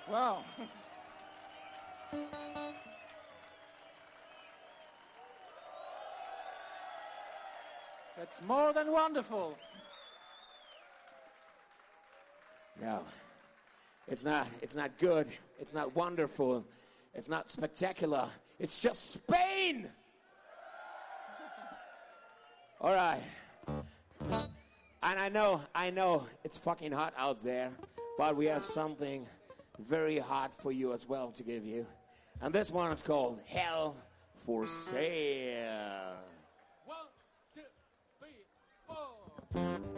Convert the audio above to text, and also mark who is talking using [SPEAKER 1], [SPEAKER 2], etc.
[SPEAKER 1] Wow. That's more than wonderful.
[SPEAKER 2] No, it's not. It's not good. It's not wonderful. It's not spectacular. It's just Spain. All right. And I know it's fucking hot out there, but we have something very hot for you as well to give you. And this one is called Hell for Sale.
[SPEAKER 1] 1, 2, 3, 4.